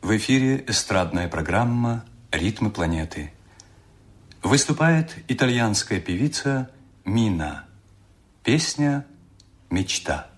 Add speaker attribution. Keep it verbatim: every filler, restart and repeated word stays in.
Speaker 1: В эфире эстрадная программа «Ритмы планеты». Выступает итальянская певица Мина. Песня «Мечта».